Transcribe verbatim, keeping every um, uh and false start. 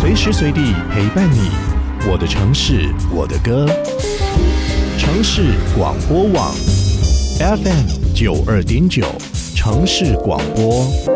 随时随地陪伴你。我的城市，我的歌。城市广播网 F M 九二点九，城市广播。